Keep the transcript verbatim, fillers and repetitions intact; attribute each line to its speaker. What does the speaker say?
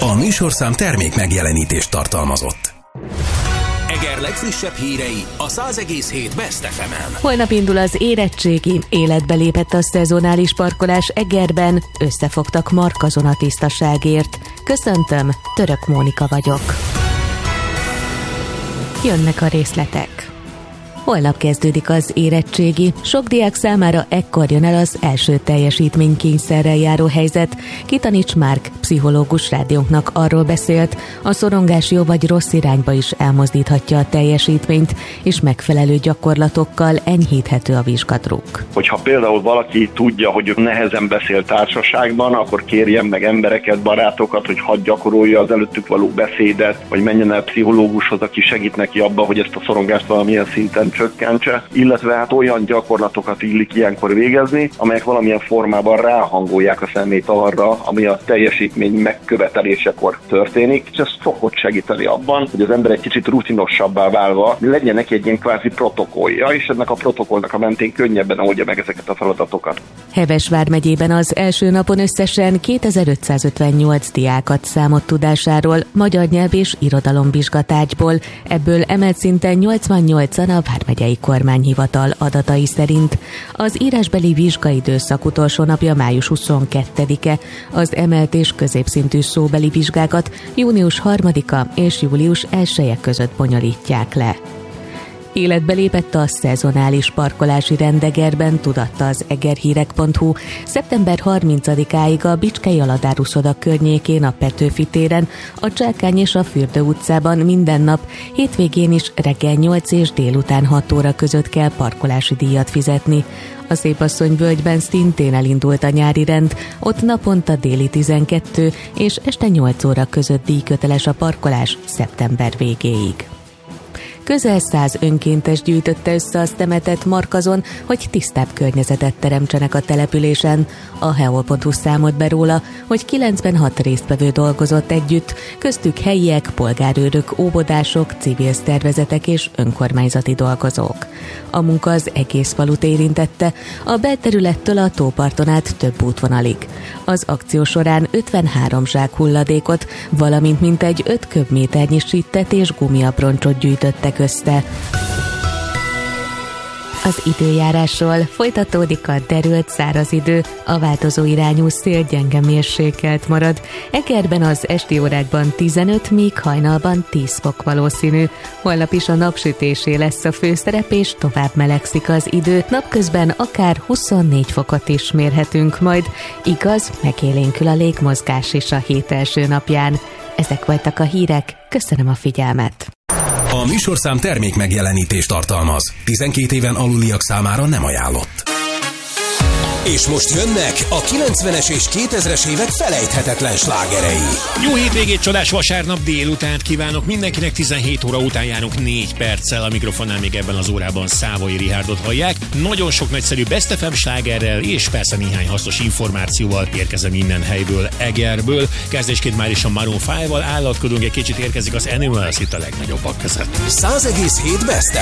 Speaker 1: A műsorszám termék megjelenítést tartalmazott.
Speaker 2: Eger legfrissebb hírei a száz egész hét Best ef emen.
Speaker 3: Holnap indul az érettségi, életbe lépett a szezonális parkolás Egerben, összefogtak Markazon a tisztaságért. Köszöntöm, Török Mónika vagyok. Jönnek a részletek. Holnap kezdődik az érettségi. Sok diák számára ekkor jön el az első teljesítménykényszerrel járó helyzet. Kitanics Márk, pszichológus rádiónknak arról beszélt, a szorongás jó vagy rossz irányba is elmozdíthatja a teljesítményt, és megfelelő gyakorlatokkal enyhíthető a vizsgadruk.
Speaker 4: Hogyha például valaki tudja, hogy nehezen beszél társaságban, akkor kérjen meg embereket, barátokat, hogy hadd gyakorolja az előttük való beszédet, vagy menjen el pszichológushoz, aki segít neki abban, hogy ezt a szorongást valamilyen szinten csökkentse, illetve hát olyan gyakorlatokat illik ilyenkor végezni, amelyek valamilyen formában ráhangolják a szemét arra, ami a teljesítmény megkövetelésekor történik, és ez szokott segíteni abban, hogy az ember egy kicsit rutinosabbá válva legyen neki egy ilyen kvázi protokollja, és ennek a protokollnak a mentén könnyebben oldja meg ezeket a feladatokat.
Speaker 3: Heves vármegyében az első napon összesen kétezer-ötszázötvennyolc diákat számolt tudásáról magyar nyelv és irodalomvizsgatárgyból, ebből emelt szinten nyolcvannyolcan a vármegyei kormányhivatal adatai szerint. Az írásbeli vizsgaidőszak utolsó napja május huszonkettedike, az emelt és középszintű szóbeli vizsgákat június harmadika és július elseje között bonyolítják le. Életbe lépett a szezonális parkolási rend Egerben, tudatta az egerhírek pont hu. szeptember harmincadikáig a Bicskei Aladár uszoda környékén, a Petőfi téren, a Csákány és a Fürdő utcában minden nap, hétvégén is reggel nyolc és délután hat óra között kell parkolási díjat fizetni. A Szépasszony völgyben szintén elindult a nyári rend, ott naponta déli tizenkettő és este nyolc óra között díjköteles a parkolás szeptember végéig. Közel száz önkéntes gyűjtötte össze a temetett Markazon, hogy tisztább környezetet teremtsenek a településen. A heol pont hu számolt be róla, hogy kilencvenhat résztvevő dolgozott együtt, köztük helyiek, polgárőrök, óvodások, civil szervezetek és önkormányzati dolgozók. A munka az egész falut érintette, a belterülettől a tóparton át több útvonalig. Az akció során ötvenhárom zsák hulladékot, valamint mintegy öt köbméternyi sittet és gumiaproncsot gyűjtöttek össze. Az időjárásról: folytatódik a derült száraz idő, a változó irányú szél gyenge mérsékelt marad. Egerben az esti órákban tizenöt, míg hajnalban tíz fok valószínű. Holnap is a napsütésé lesz a főszerep, és tovább melegszik az idő. Napközben akár huszonnégy fokot is mérhetünk majd. Igaz, megélénkül a légmozgás is a hét első napján. Ezek voltak a hírek, köszönöm a figyelmet!
Speaker 1: A műsorszám termék megjelenítést tartalmaz. tizenkét éven aluliak számára nem ajánlott.
Speaker 2: És most jönnek a kilencvenes és kétezres évek felejthetetlen slágerei.
Speaker 5: Jó hétvégét, csodás vasárnap délutánt kívánok mindenkinek. tizenhét óra után járunk négy perccel, a mikrofonnál még ebben az órában Szávai Richárdot hallják. Nagyon sok nagyszerű Best ef em slágerrel és persze néhány hasznos információval érkezem innen helyből, Egerből. Kezdésként már is a Maroon ötvel állatkodunk, egy kicsit érkezik az Animals itt a legnagyobbak között.
Speaker 2: száz egész hét Best